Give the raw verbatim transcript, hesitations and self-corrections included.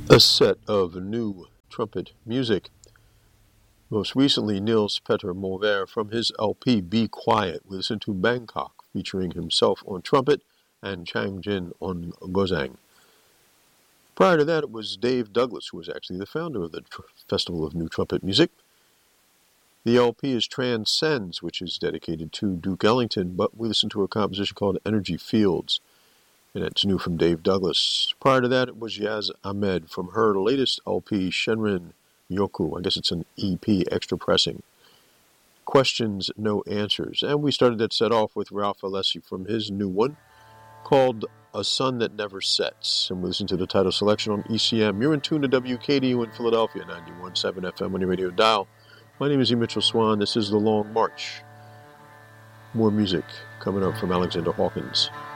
A set of new trumpet music. Most recently, Niels Petter Molvær from his L P Be Quiet. We listened to Bangkok, featuring himself on trumpet and Chang Jin on gozang. Prior to that, it was Dave Douglas, who was actually the founder of the Tr- Festival of New Trumpet Music. The L P is Transcends, which is dedicated to Duke Ellington, but we listened to a composition called Energy Fields, and it's new from Dave Douglas. Prior to that, it was Yaz Ahmed from her latest L P, Shenrin Yoku. I guess it's an E P, extra pressing. Questions, No Answers. And we started that set off with Ralph Alessi from his new one called A Sun That Never Sets. And we listened to the title selection on E C M. You're in tune to W K D U in Philadelphia, ninety-one point seven F M on your radio dial. My name is E. Mitchell Swan. This is The Long March. More music coming up from Alexander Hawkins.